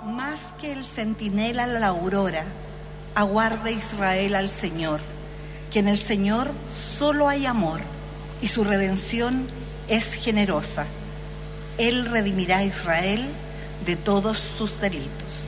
Más que el centinela la aurora, aguarde Israel al Señor, que en el Señor solo hay amor y su redención es generosa. Él redimirá a Israel de todos sus delitos.